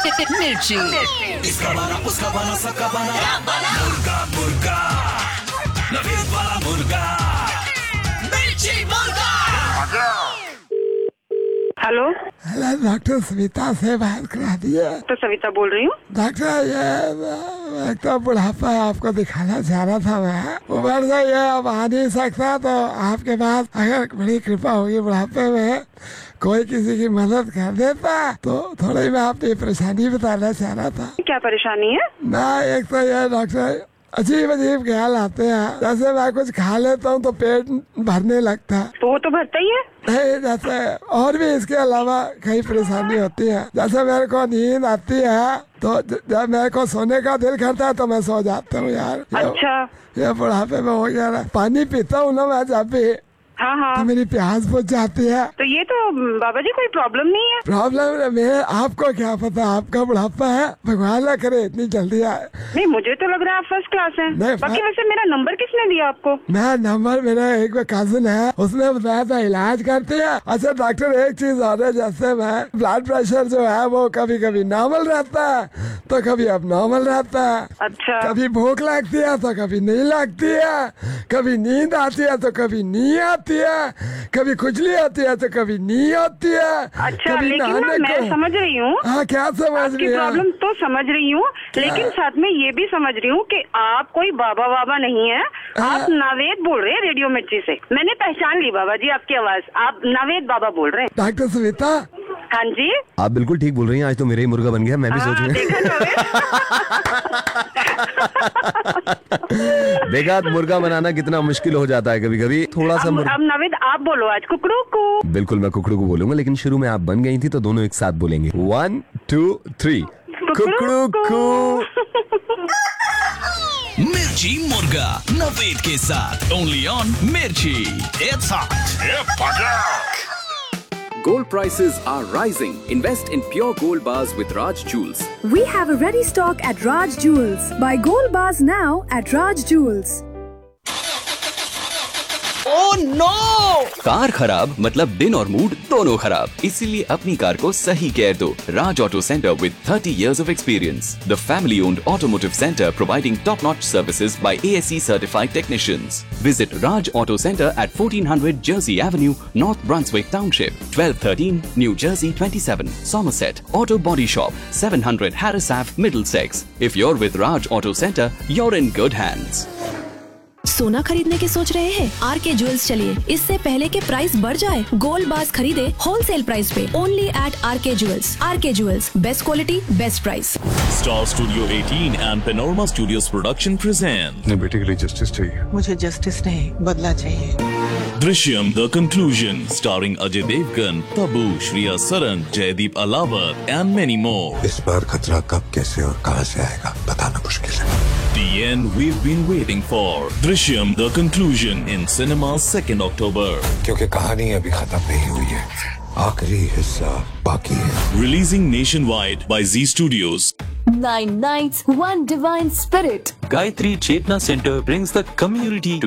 मिर्ची। इसका बना उसका बना सबका बना मुर्गा मुर्गा नवीद वाला मुर्गा मिर्ची मुर्गा। हेलो हेलो डॉक्टर सविता से बात करा दिए। तो सविता बोल रही हूँ। डॉक्टर ये एक तो बुढ़ापा आपको दिखाना चाह रहा था मैं, उम्र से ये अब आ नहीं सकता, तो आपके पास अगर बड़ी कृपा होगी बुढ़ापे में कोई किसी की मदद कर देता तो थोड़ी मैं अपनी परेशानी बताना चाह रहा था। क्या परेशानी है? ना एक तो ये डॉक्टर अजीब अजीब ख्याल आते हैं, जैसे मैं कुछ खा लेता हूँ तो पेट भरने लगता है। तो वो तो भरता ही है। नहीं, जैसे और भी इसके अलावा कई परेशानी होती है। जैसे मेरे को नींद आती है तो जब मेरे को सोने का दिल करता है तो मैं सो जाता हूँ यार। अच्छा। ये बुढ़ापे में हो गया ना, पानी पीता हूँ ना मैं जब भी हाँ हाँ तो मेरी प्यास बुझ जाती है। तो ये तो बाबा जी कोई प्रॉब्लम नहीं है। प्रॉब्लम मेरे आपको क्या पता, आपका बुढ़ापा है, भगवान ना करे इतनी जल्दी आए। नहीं, मुझे तो लग रहा है आप फर्स्ट क्लास हैं। बाकी वैसे मेरा नंबर किसने दिया आपको? मैं नंबर मेरा एक कजिन है, उसने बताया था इलाज करते हैं। अच्छा डॉक्टर एक चीज और है, जैसे मैं ब्लड प्रेशर जो है वो कभी कभी नॉर्मल रहता है तो कभी अब नॉर्मल रहता है। अच्छा। कभी भूख लगती है तो कभी नहीं लगती है, कभी नींद आती है तो कभी नहीं आती है, कभी खुजली आती है तो कभी नहीं आती है। अच्छा, लेकिन ना मैं समझ रही हूँ। हाँ, क्या समझ रही है? प्रॉब्लम तो समझ रही हूँ, लेकिन साथ में ये भी समझ रही हूँ कि आप कोई बाबा नहीं है। आप नावेद बोल रहे हैं रेडियो मिर्ची से। मैंने पहचान ली बाबा जी आपकी आवाज, आप नावेद बाबा बोल रहे हैं। डॉक्टर सविता। हाँ जी, आप बिल्कुल ठीक बोल रही हैं। आज तो मेरा ही मुर्गा बन गया, मैं भी सोच देखा मुर्गा बनाना कितना मुश्किल हो जाता है कभी कभी। थोड़ा सा अब नावेद आप बोलो आज कुकड़ू को। बिल्कुल मैं कुकड़ू को बोलूंगा, लेकिन शुरू में आप बन गई थी तो दोनों एक साथ बोलेंगे। 1 2 3 कुकड़ू को। मिर्ची मुर्गा नवीद के साथ ओनली ऑन मिर्ची। It's hot. Gold prices are rising. Invest in pure gold bars with Raj Jewels. We have a ready stock at Raj Jewels. Buy gold bars now at Raj Jewels. Oh no! Car खराब मतलब दिन और mood दोनों खराब, इसीलिए अपनी car को सही केयर दो। Raj Auto Center with 30 years of experience. The family-owned automotive center providing top-notch services by ASE certified technicians. Visit Raj Auto Center at 1400 Jersey Avenue, North Brunswick Township, 1213 New Jersey 27, Somerset. Auto Body Shop, 700 Harris Ave, Middlesex. If you're with Raj Auto Center, you're in good hands. सोना खरीदने की सोच रहे हैं? R K jewels चलिए, इससे पहले के प्राइस बढ़ जाए, गोल्ड बार्स खरीदे होलसेल प्राइस पे only eight R K jewels. R K jewels, best quality best price. Star studio 18 and panorama studios production present. अपने बेटे के लिए जस्टिस चाहिए। मुझे जस्टिस नहीं, बदला चाहिए। Drishyam the conclusion, starring Ajay Devgan, Tabu, Shreya Saran, Jaideep अलावर and many more. इस बार खतरा कब, कैसे और कहां से आएगा बताना मुश्किल है। The end we've been waiting for. Drishyam the conclusion in cinemas 2nd October. क्योंकि कहानी अभी खत्म नहीं हुई है, आखिरी हिस्सा बाकी है। Releasing nationwide by Z Studios. 9 nights, one divine spirit. Gayatri Chetna Center brings the community